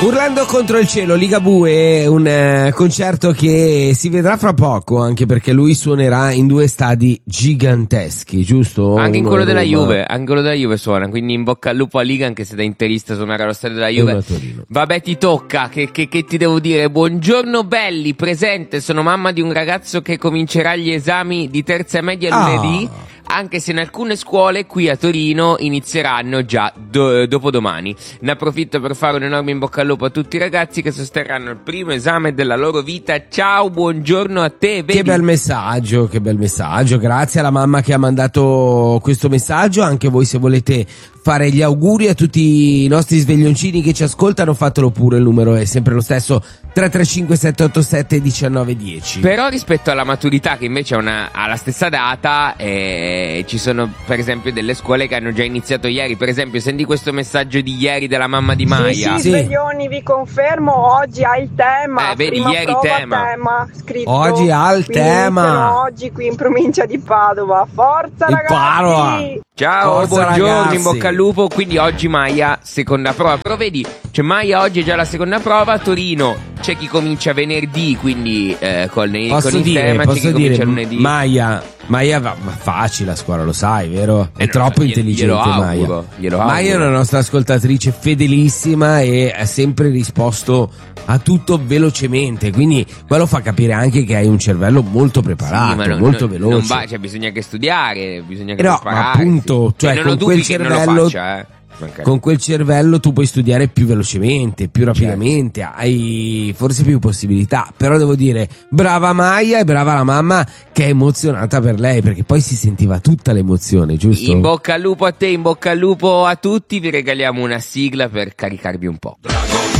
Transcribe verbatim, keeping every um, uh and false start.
Urlando contro il cielo, Ligabue, un eh, concerto che si vedrà fra poco, anche perché lui suonerà in due stadi giganteschi, giusto? Anche in Uno quello a della Roma. Juve, anche quello della Juve suona, quindi in bocca al lupo a Liga, anche se da interista suonare allo stadio della E uno Juve. a Torino. Vabbè, ti tocca, che, che, che ti devo dire? Buongiorno belli, presente, sono mamma di un ragazzo che comincerà gli esami di terza media lunedì. Ah. Anche se in alcune scuole qui a Torino inizieranno già do- dopodomani. Ne approfitto per fare un enorme in bocca al lupo a tutti i ragazzi che sosterranno il primo esame della loro vita. Ciao, buongiorno a te. Vedi? Che bel messaggio, che bel messaggio. Grazie alla mamma che ha mandato questo messaggio. Anche voi, se volete fare gli auguri a tutti i nostri sveglioncini che ci ascoltano, fatelo pure, il numero è sempre lo stesso: tre tre cinque sette otto sette uno nove uno zero. Però rispetto alla maturità, che invece ha, una, ha la stessa data, eh, ci sono per esempio delle scuole che hanno già iniziato ieri. Per esempio, senti questo messaggio di ieri della mamma di Maya. Sì, sì, sveglioni, vi confermo, oggi ha il tema. Eh, vedi, prima ieri prova tema. tema scritto. Oggi ha il Quindi tema. iniziano oggi qui in provincia di Padova. Forza Di ragazzi! Padova. Ciao, Forza, buongiorno, ragazzi. in bocca al lupo. Quindi oggi Maya, seconda prova. Però vedi, cioè Maya oggi è già la seconda prova. A Torino c'è chi comincia venerdì, quindi eh, con, il, Posso con il dire, tema c'è posso chi dire, comincia lunedì. Maya, Maya va, va facile a scuola, lo sai, vero? È Eh, no, troppo glielo- intelligente glielo auguro, Maya. glielo Maya è auguro. una nostra ascoltatrice fedelissima e ha sempre risposto a tutto velocemente, quindi quello fa capire anche che hai un cervello molto preparato, Sì, ma non- molto non- veloce. non va, cioè bisogna che studiare, bisogna che Eh no, ma prepararsi. appunto, cioè, E non con ho dubbi quel che non lo cervello- faccia, eh. Magari. Con quel cervello tu puoi studiare più velocemente, più rapidamente, Certo. hai forse più possibilità. Però devo dire, brava Maya e brava la mamma che è emozionata per lei, perché poi si sentiva tutta l'emozione, giusto? In bocca al lupo a te, in bocca al lupo a tutti. Vi regaliamo una sigla per caricarvi un po'.